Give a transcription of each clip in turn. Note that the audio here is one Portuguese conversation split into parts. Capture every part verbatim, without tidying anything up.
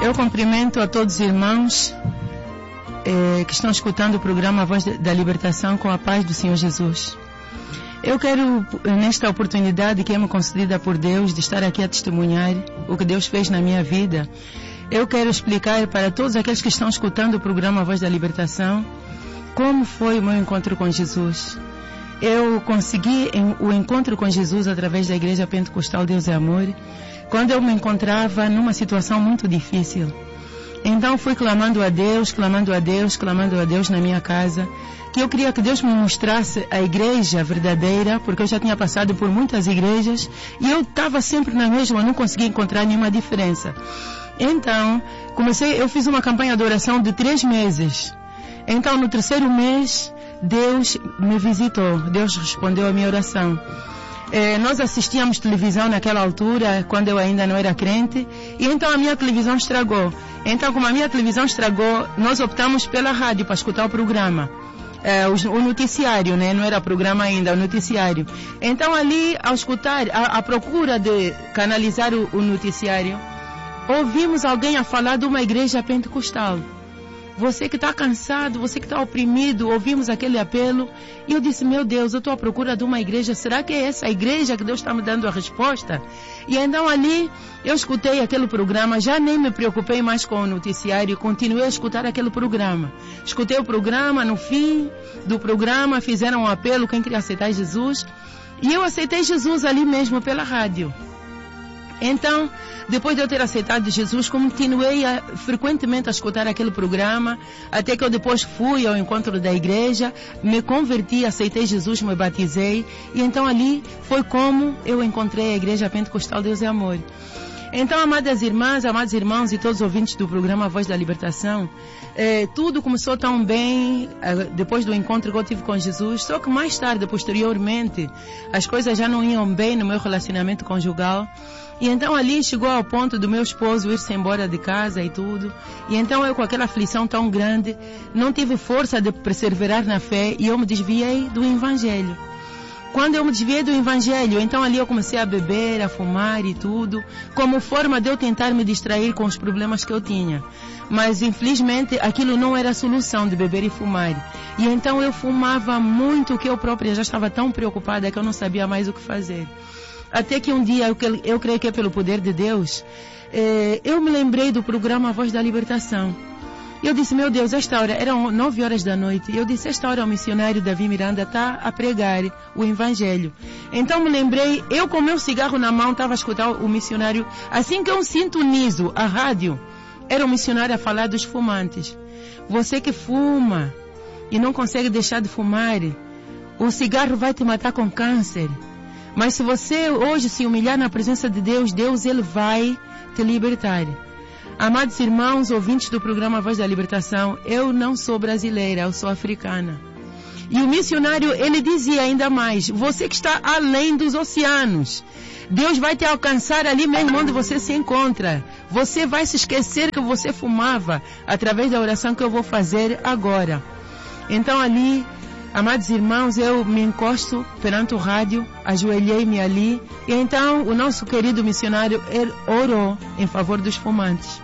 Eu cumprimento a todos os irmãos eh, que estão escutando o programa A Voz da Libertação com a paz do Senhor Jesus. Eu quero, nesta oportunidade que é me concedida por Deus, de estar aqui a testemunhar o que Deus fez na minha vida, eu quero explicar para todos aqueles que estão escutando o programa A Voz da Libertação como foi o meu encontro com Jesus. Eu consegui o encontro com Jesus através da Igreja Pentecostal Deus é Amor, quando eu me encontrava numa situação muito difícil. Então fui clamando a Deus, clamando a Deus, clamando a Deus na minha casa, que eu queria que Deus me mostrasse a igreja verdadeira, porque eu já tinha passado por muitas igrejas e eu estava sempre na mesma, não conseguia encontrar nenhuma diferença. Então, comecei, eu fiz uma campanha de oração de três meses. Então, no terceiro mês, Deus me visitou, Deus respondeu a minha oração. Eh, nós assistíamos televisão naquela altura, quando eu ainda não era crente, e então a minha televisão estragou. Então, como a minha televisão estragou, nós optamos pela rádio para escutar o programa. Eh, o, o noticiário, né? Não era programa ainda, o noticiário. Então, ali, ao escutar, à procura de canalizar o, o noticiário, ouvimos alguém a falar de uma igreja pentecostal. Você que está cansado, você que está oprimido, ouvimos aquele apelo. E eu disse, meu Deus, eu estou à procura de uma igreja. Será que é essa igreja que Deus está me dando a resposta? E então ali, eu escutei aquele programa, já nem me preocupei mais com o noticiário, continuei a escutar aquele programa. Escutei o programa, no fim do programa, fizeram um apelo, quem queria aceitar Jesus. E eu aceitei Jesus ali mesmo pela rádio. Então, depois de eu ter aceitado Jesus, continuei a, frequentemente a escutar aquele programa, até que eu depois fui ao encontro da igreja, me converti, aceitei Jesus, me batizei, e então ali foi como eu encontrei a Igreja Pentecostal Deus é Amor. Então, amadas irmãs, amados irmãos e todos os ouvintes do programa A Voz da Libertação, eh, tudo começou tão bem eh, depois do encontro que eu tive com Jesus, só que mais tarde, posteriormente, as coisas já não iam bem no meu relacionamento conjugal. E então ali chegou ao ponto do meu esposo ir-se embora de casa e tudo. E então eu, com aquela aflição tão grande, não tive força de perseverar na fé e eu me desviei do Evangelho. Quando eu me desviei do Evangelho, então ali eu comecei a beber, a fumar e tudo, como forma de eu tentar me distrair com os problemas que eu tinha. Mas infelizmente aquilo não era a solução de beber e fumar. E então eu fumava muito, que eu própria já estava tão preocupada que eu não sabia mais o que fazer. Até que um dia, eu, eu creio que é pelo poder de Deus, eh, eu me lembrei do programa A Voz da Libertação. E eu disse, meu Deus, esta hora, eram nove horas da noite, e eu disse, esta hora o missionário Davi Miranda está a pregar o Evangelho. Então me lembrei, eu com meu cigarro na mão, estava a escutar o missionário, assim que eu sintonizo a rádio, era o missionário a falar dos fumantes. Você que fuma e não consegue deixar de fumar, o cigarro vai te matar com câncer. Mas se você hoje se humilhar na presença de Deus, Deus ele vai te libertar. Amados irmãos, ouvintes do programa Voz da Libertação, eu não sou brasileira, eu sou africana. E o missionário, ele dizia ainda mais, você que está além dos oceanos, Deus vai te alcançar ali mesmo onde você se encontra. Você vai se esquecer que você fumava através da oração que eu vou fazer agora. Então ali, amados irmãos, eu me encosto perante o rádio, ajoelhei-me ali, e então o nosso querido missionário orou em favor dos fumantes.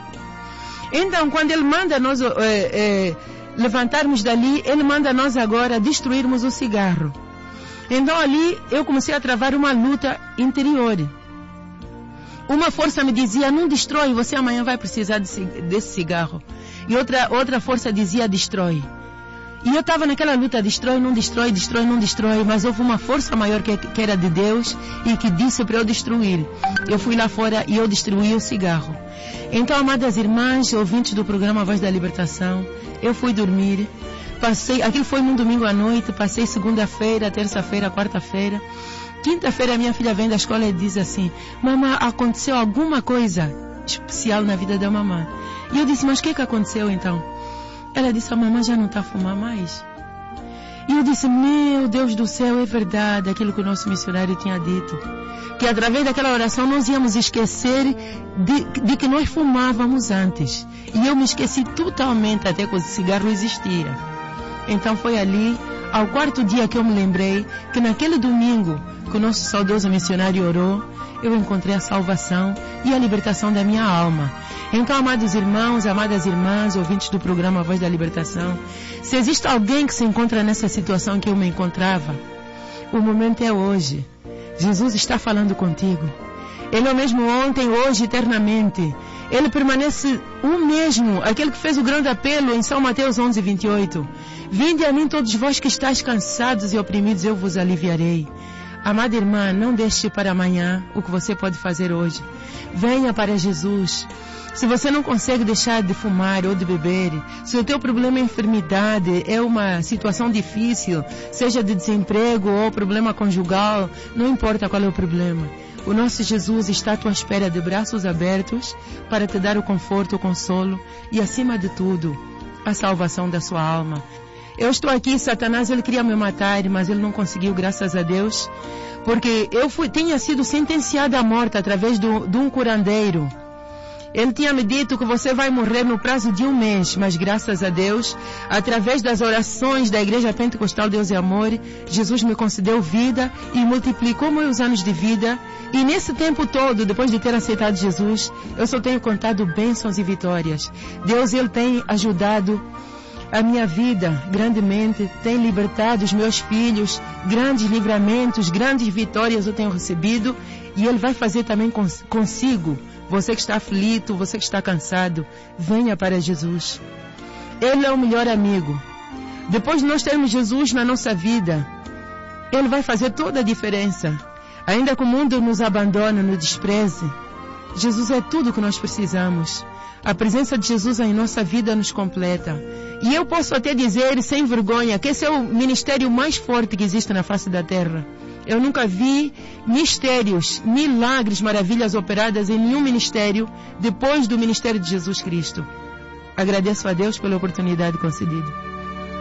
Então, quando ele manda nós é, é, levantarmos dali, ele manda nós agora destruirmos o cigarro. Então ali eu comecei a travar uma luta interior. Uma força me dizia, não destrói, você amanhã vai precisar desse cigarro. E outra, outra força dizia, destrói. E eu estava naquela luta, destrói, não destrói, destrói, não destrói, mas houve uma força maior que, que era de Deus e que disse para eu destruir. Eu fui lá fora e eu destruí o cigarro. Então, amadas irmãs, ouvintes do programa Voz da Libertação, eu fui dormir, passei, aquilo foi num domingo à noite, passei segunda-feira, terça-feira, quarta-feira. Quinta-feira minha filha vem da escola e diz assim, mamãe, aconteceu alguma coisa especial na vida da mamãe. E eu disse, mas o que que aconteceu então? Ela disse, a mamãe já não está a fumar mais. E eu disse, meu Deus do céu, é verdade aquilo que o nosso missionário tinha dito. Que através daquela oração nós íamos esquecer de, de que nós fumávamos antes. E eu me esqueci totalmente até que o cigarro existia. Então foi ali, ao quarto dia que eu me lembrei, que naquele domingo que o nosso saudoso missionário orou, eu encontrei a salvação e a libertação da minha alma. Então, amados irmãos, amadas irmãs, ouvintes do programa Voz da Libertação, se existe alguém que se encontra nessa situação que eu me encontrava, o momento é hoje. Jesus está falando contigo. Ele é o mesmo ontem, hoje, eternamente. Ele permanece o mesmo, aquele que fez o grande apelo em São Mateus onze, vinte e oito. Vinde a mim todos vós que estáis cansados e oprimidos, eu vos aliviarei. Amada irmã, não deixe para amanhã o que você pode fazer hoje. Venha para Jesus. Se você não consegue deixar de fumar ou de beber, se o teu problema é enfermidade, é uma situação difícil, seja de desemprego ou problema conjugal, não importa qual é o problema. O nosso Jesus está à tua espera de braços abertos para te dar o conforto, o consolo e, acima de tudo, a salvação da sua alma. Eu estou aqui, Satanás, ele queria me matar, mas ele não conseguiu, graças a Deus, porque eu fui, tinha sido sentenciada à morte através do, de um curandeiro. Ele tinha me dito que você vai morrer no prazo de um mês, mas graças a Deus, através das orações da Igreja Pentecostal Deus e Amor, Jesus me concedeu vida e multiplicou meus anos de vida. E nesse tempo todo, depois de ter aceitado Jesus, eu só tenho contado bênçãos e vitórias. Deus, ele tem ajudado a minha vida grandemente, tem libertado os meus filhos, grandes livramentos, grandes vitórias eu tenho recebido, e Ele vai fazer também cons- consigo. Você que está aflito, você que está cansado, venha para Jesus. Ele é o melhor amigo. Depois de nós termos Jesus na nossa vida, Ele vai fazer toda a diferença. Ainda que o mundo nos abandone, nos despreze, Jesus é tudo o que nós precisamos. A presença de Jesus em nossa vida nos completa. E eu posso até dizer, sem vergonha, que esse é o ministério mais forte que existe na face da terra. Eu nunca vi mistérios, milagres, maravilhas operadas em nenhum ministério depois do ministério de Jesus Cristo. Agradeço a Deus pela oportunidade concedida.